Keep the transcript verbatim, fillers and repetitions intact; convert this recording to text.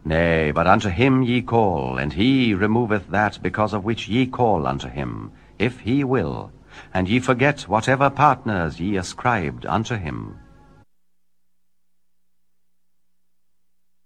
Nay, but unto him ye call, and he removeth that because of which ye call unto him, if he will, and ye forget whatever partners ye ascribed unto him.